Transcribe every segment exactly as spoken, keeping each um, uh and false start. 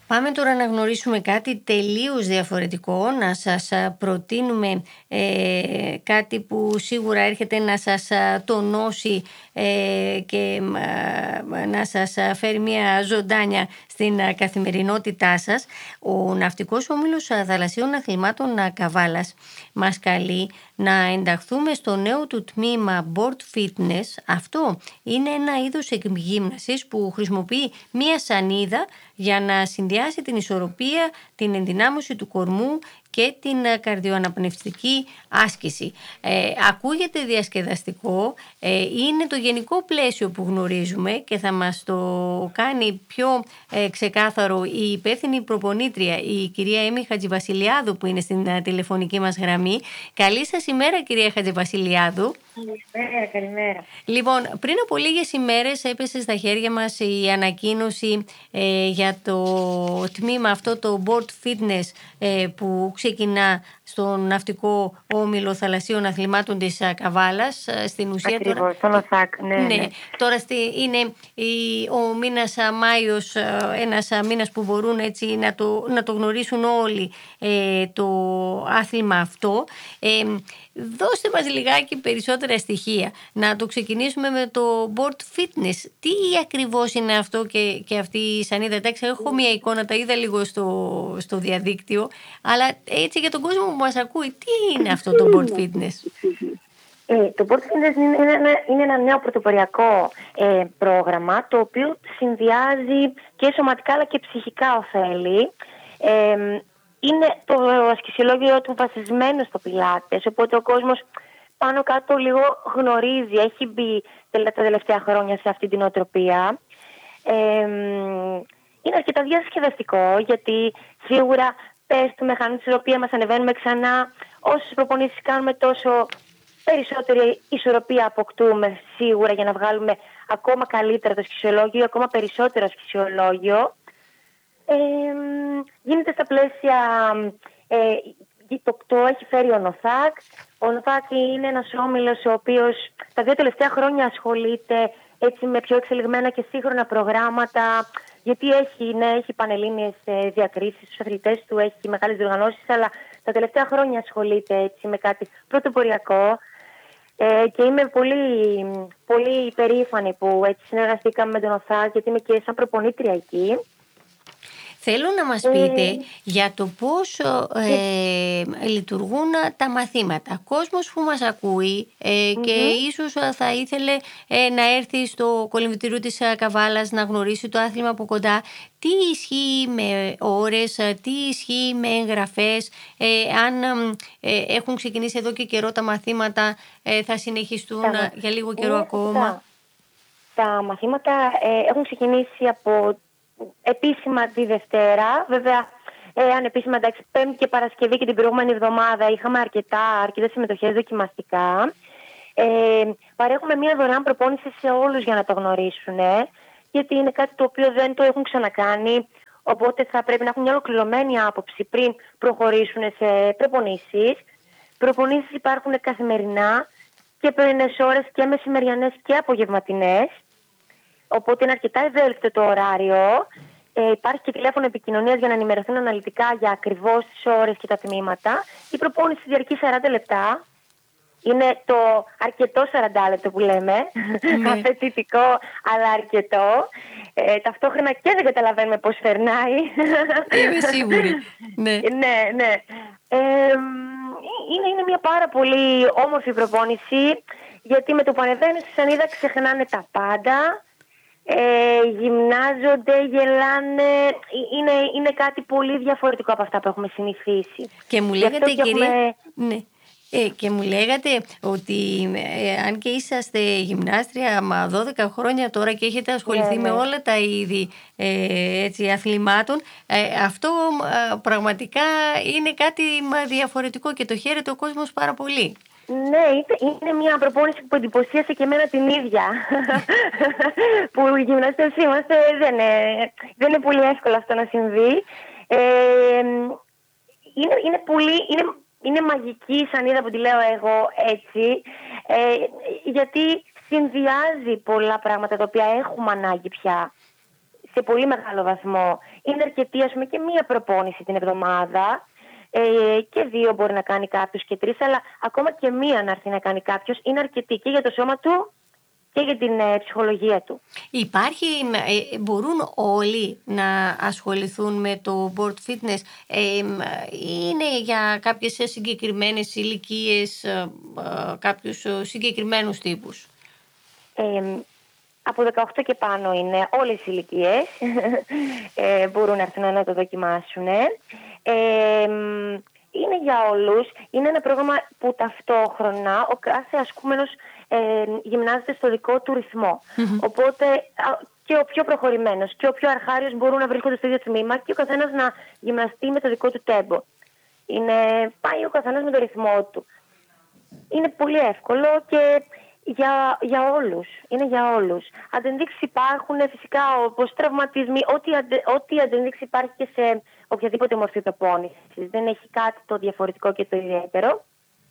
Πάμε τώρα να γνωρίσουμε κάτι τελείως διαφορετικό, να σας προτείνουμε ε, κάτι που σίγουρα έρχεται να σας τονώσει ε, και ε, να σας φέρει μια ζωντάνια στην καθημερινότητά σας. Ο Ναυτικός Όμιλος Θαλασσίων Αθλημάτων Καβάλας μας καλεί να ενταχθούμε στο νέο του τμήμα Board Fitness. Αυτό είναι ένα είδος εκγύμνασης που χρησιμοποιεί μία σανίδα για να συνδυάσει την ισορροπία, την ενδυνάμωση του κορμού και την καρδιοαναπνευστική άσκηση. Ε, ακούγεται διασκεδαστικό, ε, είναι το γενικό πλαίσιο που γνωρίζουμε και θα μας το κάνει πιο ε, ξεκάθαρο η υπεύθυνη προπονήτρια, η κυρία Έμι Χατζηβασιλιάδου, που είναι στην α, τηλεφωνική μας γραμμή. Καλή σας ημέρα, κυρία Χατζηβασιλιάδου. Καλημέρα, καλημέρα. Λοιπόν, πριν από λίγες ημέρες έπεσε στα χέρια μας η ανακοίνωση ε, για το τμήμα αυτό, το Board Fitness, ε, που ξεκινά στον Ναυτικό Όμιλο Θαλασσίων Αθλημάτων της Καβάλας. Στην ουσία Ακριβώς, τώρα, στον ΟΘΑΚ, ναι, ναι, ναι. τώρα στη, είναι η, ο μήνας Μάιος, ένας μήνας που μπορούν έτσι να το, να το γνωρίσουν όλοι ε, το άθλημα αυτό. Ε, δώστε μας λιγάκι περισσότερα στοιχεία. Να το ξεκινήσουμε με το Board Fitness. Τι ακριβώς είναι αυτό και, και αυτή η σανίδα? Εντάξει, έχω μια εικόνα, τα είδα λίγο στο, στο διαδίκτυο, αλλά έτσι για τον κόσμο που μας ακούει, τι είναι αυτό το Board Fitness? Ε, το Board Fitness είναι, είναι, ένα, είναι ένα νέο πρωτοποριακό ε, πρόγραμμα, το οποίο συνδυάζει και σωματικά αλλά και ψυχικά ωφέλη. Ε, είναι το ασκησιολόγιο του βασισμένο στο πιλάτες, οπότε ο κόσμος πάνω κάτω λίγο γνωρίζει, έχει μπει τα τελευταία χρόνια σε αυτή την οτροπία. Ε, είναι αρκετά διασκεδαστικό, γιατί σίγουρα πέφτουμε, χάνουμε τη ισορροπία μας, ανεβαίνουμε ξανά. Όσες προπονήσεις κάνουμε, τόσο περισσότερη ισορροπία αποκτούμε σίγουρα για να βγάλουμε ακόμα καλύτερα το ασκησιολόγιο, ακόμα περισσότερο ασκησιολόγιο. Ε, γίνεται στα πλαίσια, ε, το, το έχει φέρει ο ΝΟΘΑΚ. Ο ΝΟΘΑΚ είναι ένας όμιλος ο οποίος τα δύο τελευταία χρόνια ασχολείται έτσι με πιο εξελιγμένα και σύγχρονα προγράμματα, γιατί έχει, ναι, έχει πανελλήνιες διακρίσεις στους αθλητές του, έχει μεγάλες διοργανώσεις, αλλά τα τελευταία χρόνια ασχολείται έτσι με κάτι πρωτοποριακό. Ε, και είμαι πολύ, πολύ υπερήφανη που έτσι συνεργαστήκαμε με τον ΟΘΑΚ, γιατί είμαι και σαν προπονήτρια εκεί. Θέλω να μας πείτε ε... για το πώς ε, λειτουργούν τα μαθήματα. Κόσμος που μας ακούει ε, mm-hmm. και ίσως θα ήθελε ε, να έρθει στο κολυμβητήριο της Καβάλας να γνωρίσει το άθλημα από κοντά. Τι ισχύει με ώρες, τι ισχύει με εγγραφές, ε, αν ε, έχουν ξεκινήσει εδώ και καιρό τα μαθήματα, ε, θα συνεχιστούν τα... για λίγο καιρό yeah, ακόμα. Τα, τα μαθήματα ε, έχουν ξεκινήσει από επίσημα τη Δευτέρα, βέβαια ε, ανεπίσημα, εντάξει, Πέμπτη και Παρασκευή και την προηγούμενη εβδομάδα είχαμε αρκετά, αρκετές συμμετοχές δοκιμαστικά. Ε, παρέχουμε μια δωρεάν προπόνηση σε όλους για να το γνωρίσουν, ε, γιατί είναι κάτι το οποίο δεν το έχουν ξανακάνει, οπότε θα πρέπει να έχουν μια ολοκληρωμένη άποψη πριν προχωρήσουν σε προπονήσεις. Προπονήσεις υπάρχουν καθημερινά και πρωινές ώρες και μεσημεριανές και απογευματινές. Οπότε είναι αρκετά ευέλικτο το ωράριο. Ε, υπάρχει και τηλέφωνο επικοινωνίας για να ενημερωθούν αναλυτικά για ακριβώς τις ώρες και τα τμήματα. Η προπόνηση διαρκεί σαράντα λεπτά. Είναι το αρκετό σαράντα λεπτό που λέμε. Ναι. Απαιτητικό, αλλά αρκετό. Ε, ταυτόχρονα και δεν καταλαβαίνουμε πώς περνάει. Είμαι σίγουρη. Ναι, ναι. ναι. Ε, είναι, είναι μια πάρα πολύ όμορφη προπόνηση, γιατί με το που ανεβαίνουν στη σανίδα ξεχνάνε τα πάντα. Ε, γυμνάζονται, γελάνε, είναι, είναι κάτι πολύ διαφορετικό από αυτά που έχουμε συνηθίσει. Και μου λέγατε, κυρία, έχουμε... ναι. ε, και μου λέγατε ότι ε, αν και είσαστε γυμνάστρια μα δώδεκα χρόνια τώρα και έχετε ασχοληθεί yeah, με yeah. όλα τα είδη ε, έτσι, αθλημάτων, ε, αυτό ε, πραγματικά είναι κάτι διαφορετικό και το χαίρεται ο κόσμος πάρα πολύ. Ναι, είναι μια προπόνηση που εντυπωσίασε και εμένα την ίδια. Που οι γυμναστές είμαστε, δεν είναι, δεν είναι πολύ εύκολο αυτό να συμβεί. Ε, είναι, είναι, πολύ, είναι, είναι μαγική η σανίδα που τη λέω εγώ έτσι, ε, γιατί συνδυάζει πολλά πράγματα τα οποία έχουμε ανάγκη πια σε πολύ μεγάλο βαθμό. είναι αρκετή, ας πούμε, και μία προπόνηση την εβδομάδα. Ε, και δύο μπορεί να κάνει κάποιος και τρεις, αλλά ακόμα και μία να έρθει να κάνει κάποιος είναι αρκετή και για το σώμα του και για την ε, ψυχολογία του. Υπάρχει, ε, μπορούν όλοι να ασχοληθούν με το board fitness, ε, είναι για κάποιες συγκεκριμένες ηλικίες, ε, ε, κάποιους συγκεκριμένους τύπους? Ε, από δεκαοκτώ και πάνω είναι όλες οι ηλικίες, ε, μπορούν να έρθουν να το δοκιμάσουν. Ε, είναι για όλους, είναι ένα πρόγραμμα που ταυτόχρονα ο κάθε ασκούμενος ε, γυμνάζεται στο δικό του ρυθμό. Mm-hmm. Οπότε και ο πιο προχωρημένος και ο πιο αρχάριος μπορούν να βρίσκονται στο ίδιο τμήμα και ο καθένας να γυμναστεί με το δικό του τέμπο. Είναι, πάει ο καθένας με το ρυθμό του. Είναι πολύ εύκολο και για, για όλους. Είναι για όλους. Αντενδείξεις υπάρχουν φυσικά όπως τραυματισμοί, ό,τι, αντε, ό,τι αντενδείξει υπάρχει και σε οποιαδήποτε μορφή προπόνησης. Δεν έχει κάτι το διαφορετικό και το ιδιαίτερο.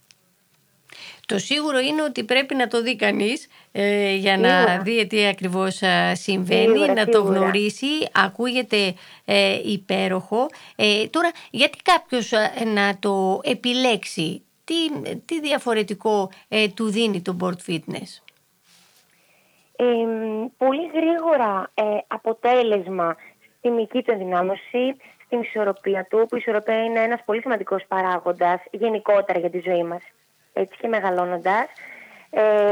Το σίγουρο είναι ότι πρέπει να το δει κανείς ε, για σίγουρα. να δει τι ακριβώς συμβαίνει, σίγουρα, να σίγουρα. το γνωρίσει. Ακούγεται ε, υπέροχο. Ε, τώρα, γιατί κάποιος ε, να το επιλέξει, τι, τι διαφορετικό ε, του δίνει το board fitness? Ε, πολύ γρήγορα ε, αποτέλεσμα στη μυϊκή του ενδυνάμωση, στην ισορροπία του, που η ισορροπία είναι ένας πολύ σημαντικός παράγοντας γενικότερα για τη ζωή μας. Έτσι και μεγαλώνοντας, ε,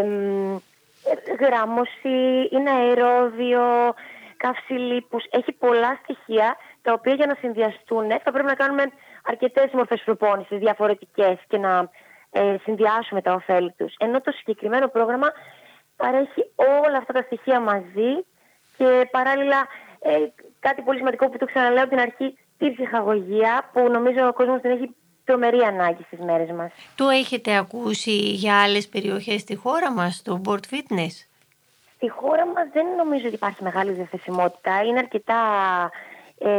γράμμωση, είναι αερόβιο, καύση λίπους, έχει πολλά στοιχεία τα οποία για να συνδυαστούν θα πρέπει να κάνουμε αρκετές μορφές προπόνησης διαφορετικές και να ε, συνδυάσουμε τα ωφέλη τους. Ενώ το συγκεκριμένο πρόγραμμα παρέχει όλα αυτά τα στοιχεία μαζί και παράλληλα ε, κάτι πολύ σημαντικό που το ξαναλέω από την αρχή, τη ψυχαγωγία που νομίζω ο κόσμος την έχει τρομερή ανάγκη στις μέρες μας. Το έχετε ακούσει για άλλες περιοχές στη χώρα μας, το board fitness? Στη χώρα μας δεν νομίζω ότι υπάρχει μεγάλη διαθεσιμότητα. Είναι αρκετά ε,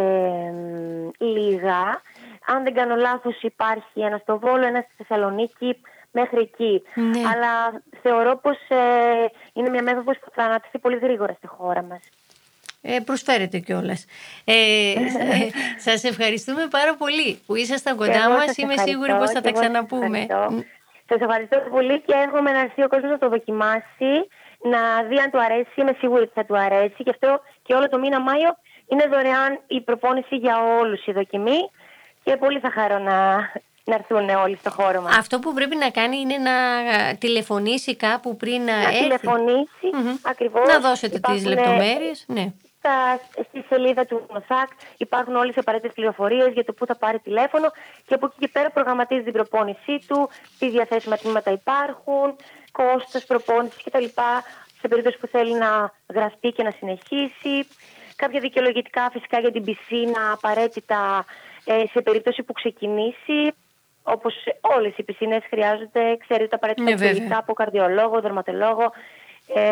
λίγα. Αν δεν κάνω λάθος υπάρχει ένα στο Βόλο, ένα στη Θεσσαλονίκη, μέχρι εκεί. Ναι. Αλλά θεωρώ πως ε, είναι μια μέθοδος που θα αναπτυχθεί πολύ γρήγορα στη χώρα μας. Ε, προσφέρετε κιόλας. Ε, σας ευχαριστούμε πάρα πολύ που ήσασταν κοντά μας. Είμαι σίγουρη πως θα τα ξαναπούμε. Σας ευχαριστώ πολύ και εύχομαι να έρθει ο κόσμος να το δοκιμάσει, να δει αν του αρέσει. Είμαι σίγουρη ότι θα του αρέσει. Γι' αυτό και όλο το μήνα Μάιο είναι δωρεάν η προπόνηση για όλους η δοκιμή και πολύ θα χαρώ να, να έρθουν όλοι στο χώρο μας. Αυτό που πρέπει να κάνει είναι να τηλεφωνήσει κάπου πριν να, να έρθει. τηλεφωνήσει, mm-hmm. ακριβώς. Να δώσετε υπάρχουν, τις λεπτομέρειες. Ναι. Στα, στη σελίδα του ΝΟΘΑΚ υπάρχουν όλες οι απαραίτητες πληροφορίες για το πού θα πάρει τηλέφωνο και από εκεί και πέρα προγραμματίζει την προπόνησή του, τι διαθέσιμα τμήματα υπάρχουν, κόστος προπόνησης κτλ. Σε περίπτωση που θέλει να γραφτεί και να συνεχίσει. Κάποια δικαιολογητικά φυσικά για την πισίνα απαραίτητα ε, σε περίπτωση που ξεκινήσει. Όπως όλες οι πισίνες χρειάζονται, ξέρετε, τα απαραίτητα δικαιολογητικά από καρδιολόγο, δερματολόγο. Ε,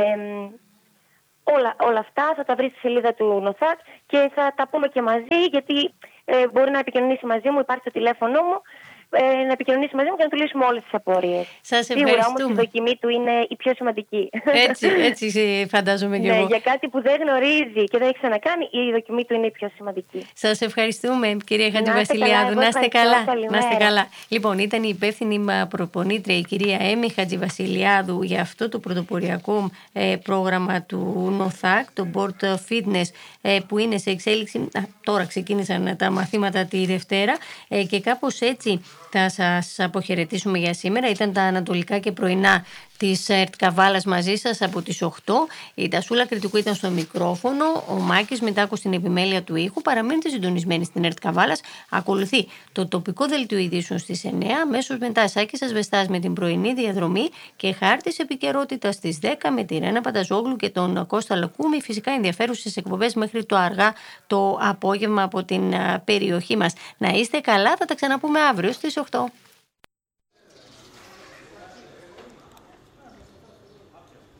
Όλα, όλα αυτά θα τα βρει στη σελίδα του ΝΟΘΑΚ και θα τα πούμε και μαζί, γιατί ε, μπορεί να επικοινωνήσει μαζί μου, υπάρχει το τηλέφωνο μου, ε, να επικοινωνήσει μαζί μου και να του λύσουμε όλες τις απορίες. Σας ευχαριστούμε. Σίγουρα όμως η δοκιμή του είναι η πιο σημαντική. Έτσι, έτσι φαντάζομαι και εγώ. Ναι, για κάτι που δεν γνωρίζει και δεν έχει ξανακάνει, η δοκιμή του είναι η πιο σημαντική. Σας ευχαριστούμε, κυρία Χατζηβασιλιάδου. Να είστε καλά. Να είστε καλά. Λοιπόν, ήταν η υπεύθυνη προπονήτρια, η κυρία Έμι Χατζηβασιλιάδου, για αυτό το πρωτοποριακό ε, πρόγραμμα του ΝΟΘΑΚ, το Board Fitness, ε, που είναι σε εξέλιξη. Α, τώρα ξεκίνησαν τα μαθήματα τη Δευτέρα ε, και κάπως έτσι θα σας αποχαιρετήσουμε για σήμερα. Ήταν τα ανατολικά και πρωινά της ΕΡΤ Καβάλας μαζί σας από τις οκτώ. Η Τασούλα Κρητικού ήταν στο μικρόφωνο. Ο Μάκης Μητάκος στην επιμέλεια του ήχου. Παραμείνετε συντονισμένοι στην ΕΡΤ Καβάλας. Ακολουθεί το τοπικό δελτίο ειδήσεων στις εννιά. Αμέσως μετά Σάκης Ασβεστάς με την πρωινή διαδρομή και χάρτης επικαιρότητας στις δέκα με τη Ρένα Πανταζόγλου και τον Κώστα Λακούμη. Φυσικά ενδιαφέρουσες εκπομπές μέχρι το αργά το απόγευμα από την περιοχή μας. Να είστε καλά, θα τα ξαναπούμε αύριο στις οκτώ.